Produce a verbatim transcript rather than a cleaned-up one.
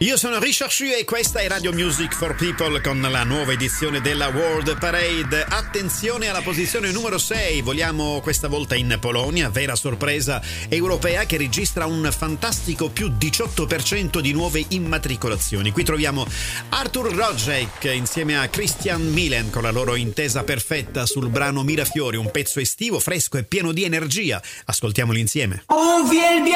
Io sono Richard Shu e questa è Radio Music for People con la nuova edizione della World Parade. Attenzione alla posizione numero sei, voliamo questa volta in Polonia, vera sorpresa europea che registra un fantastico più diciotto per cento di nuove immatricolazioni. Qui troviamo Artur Rojek insieme a Christian Milen con la loro intesa perfetta sul brano Mirafiori, un pezzo estivo, fresco e pieno di energia. Ascoltiamoli insieme.